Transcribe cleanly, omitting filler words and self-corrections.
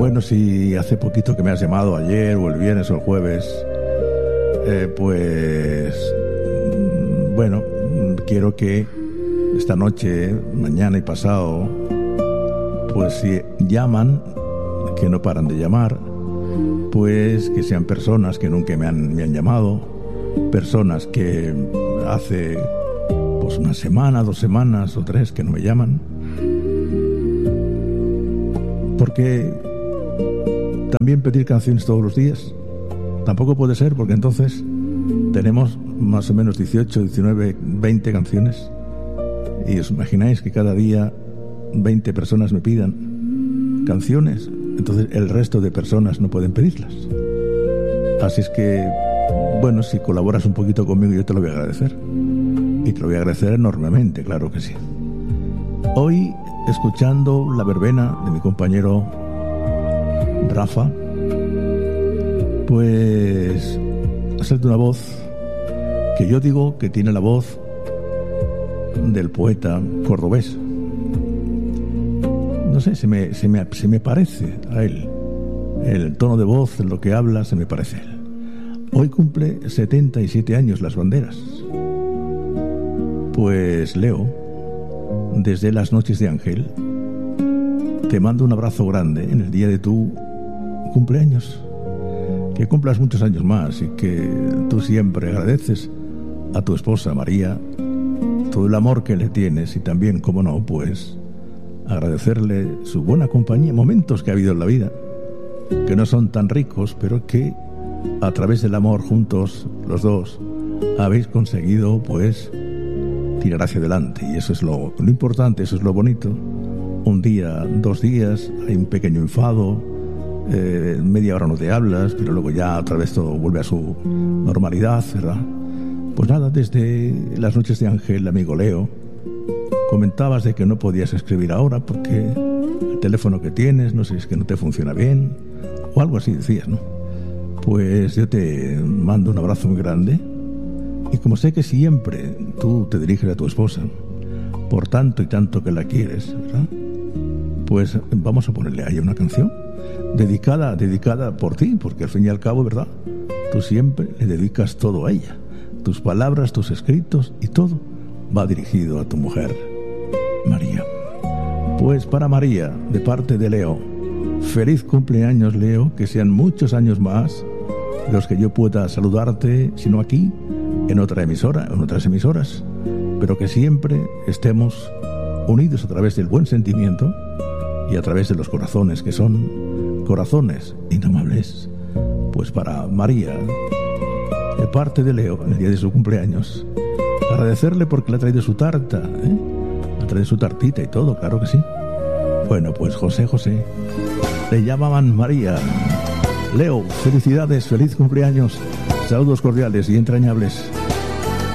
Bueno, si hace poquito que me has llamado, ayer o el viernes o el jueves, bueno, quiero que esta noche, mañana y pasado, pues si llaman, que no paran de llamar, pues que sean personas que nunca me han llamado, personas que hace pues una semana, 2 semanas o 3 que no me llaman, porque también pedir canciones todos los días tampoco puede ser, porque entonces tenemos más o menos 18, 19, 20 canciones, y os imagináis que cada día 20 personas me pidan canciones, entonces el resto de personas no pueden pedirlas. Así es que, bueno, si colaboras un poquito conmigo, yo te lo voy a agradecer, y te lo voy a agradecer enormemente, claro que sí. Hoy, escuchando la verbena de mi compañero Rafa, pues ha salido una voz que yo digo que tiene la voz del poeta cordobés. No sé, se me parece a él. El tono de voz, en lo que habla, se me parece a él. Hoy cumple 77 años Las Banderas. Pues Leo, desde las noches de Ángel, te mando un abrazo grande en el día de tu cumpleaños. Que cumplas muchos años más y que tú siempre agradeces a tu esposa María todo el amor que le tienes, y también, como no, pues agradecerle su buena compañía, momentos que ha habido en la vida que no son tan ricos, pero que a través del amor juntos los dos habéis conseguido pues tirar hacia adelante, y eso es lo importante, eso es lo bonito. Un día, 2 días hay un pequeño enfado, media hora no te hablas, pero luego ya otra vez todo vuelve a su normalidad, ¿verdad? Pues nada, desde las noches de Ángel, amigo Leo, comentabas de que no podías escribir ahora porque el teléfono que tienes, no sé, es que no te funciona bien o algo así decías, ¿no? Pues yo te mando un abrazo muy grande, y como sé que siempre tú te diriges a tu esposa por tanto y tanto que la quieres, ¿verdad? Pues vamos a ponerle ahí una canción dedicada por ti, porque al fin y al cabo, ¿verdad? Tú siempre le dedicas todo a ella, tus palabras, tus escritos, y todo va dirigido a tu mujer, María. Pues para María, de parte de Leo, feliz cumpleaños, Leo, que sean muchos años más los que yo pueda saludarte, si no aquí, en otra emisora, en otras emisoras, pero que siempre estemos unidos a través del buen sentimiento y a través de los corazones, que son corazones inamables. Pues para María, de parte de Leo, en el día de su cumpleaños, agradecerle porque le ha traído su tarta, le ha traído su tartita y todo, claro que sí. Bueno, pues José, le llamaban María. Leo, felicidades, feliz cumpleaños, saludos cordiales y entrañables.